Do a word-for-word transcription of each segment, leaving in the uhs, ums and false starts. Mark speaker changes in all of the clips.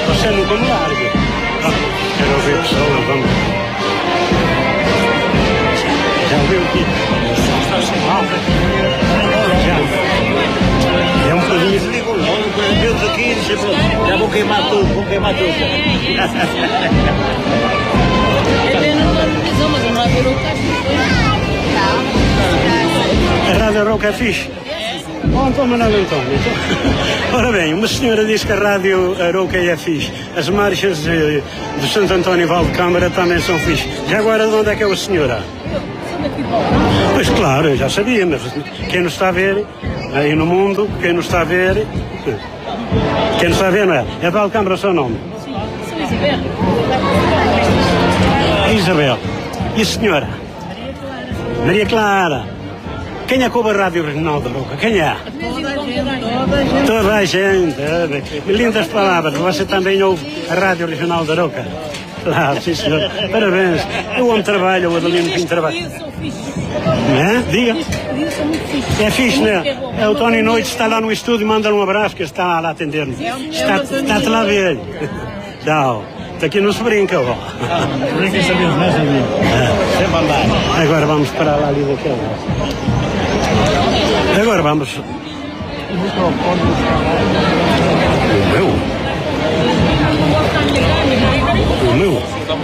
Speaker 1: Você nunca me larga. Ah, quero ver pessoas, vamos. Já ouviu aqui? Já. É um bocadinho. Deus aqui, já vou queimar tudo, vou queimar tudo. A Rádio Arouca é fixe? Bom, então, Manuel Antônio. Então. Ora bem, uma senhora diz que a Rádio Arouca é fixe. As marchas de, de Santo António Valdecâmara também são fixe. Já agora, de onde é que é a senhora? Pois claro, eu já sabia, mas quem nos está a ver aí no mundo, quem nos está a ver, quem nos está a ver não é? É de Valdecâmara o seu nome?
Speaker 2: Sim, sou Isabel.
Speaker 1: Isabel. E a senhora? Maria Clara. Quem é que ouve a Rádio Regional da Arouca? Quem é?
Speaker 2: Toda a gente.
Speaker 1: Toda a gente. Lindas palavras. Você também ouve a Rádio Regional da Arouca? Claro, sim senhor. Parabéns. O homem trabalha, o Adelino Pinho trabalha.
Speaker 2: Eu sou fixe.
Speaker 1: É? Diga.
Speaker 2: Eu sou muito fixe.
Speaker 1: É fixe, né? É o Tony Noite, está lá no estúdio, manda um abraço, que está lá a atender-me. Está, está-te lá a ver. Tchau. Aqui não se brinca, ó.
Speaker 3: Brinca sabendo, não é sabendo?
Speaker 1: É.
Speaker 3: Sempre andar.
Speaker 1: Agora vamos para lá ali daquela. Agora vamos. O meu? O meu?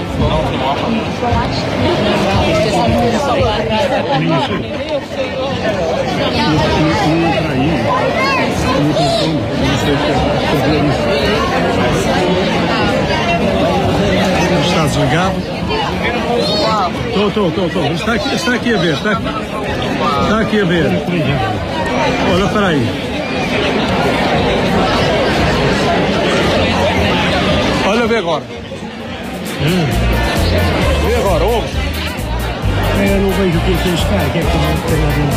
Speaker 3: Está desligado? Estou, estou, estou, estou. Está aqui, está aqui a ver. Está, está aqui a ver. Olha, espera aí. Olha, vê agora. Hum. Vê agora, ouve.
Speaker 1: Eu não vejo o que é que está, que é que está.